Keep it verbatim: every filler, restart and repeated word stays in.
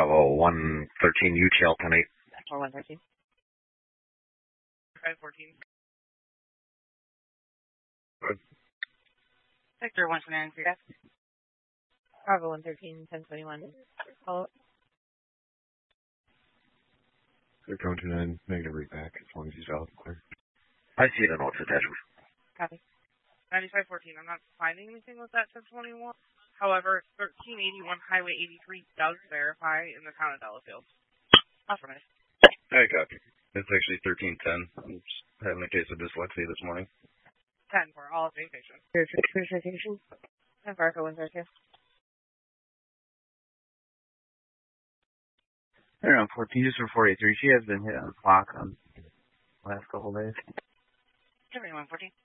Bravo, one thirteen U T L tonight. Or one thirteen. five fourteen. Good. Victor one twenty-nine for you. Bravo one thirteen, ten twenty-one. Follow up. Victor one twenty-nine, negative read back as long as he's valid and clear. I see the notes attachment. Copy. ninety-five fourteen. I'm not finding anything with that ten twenty-one. However, thirteen eighty-one Highway eighty-three does verify in the town of Delafield. Affirmative. I copy. It's actually thirteen ten. I'm just having a case of dyslexia this morning. ten for all same patients. Verification. And Barco one thirty-two. Around fourteen, just for four eighty-three. She has been hit on the clock on the last couple of days. Everyone, fourteen.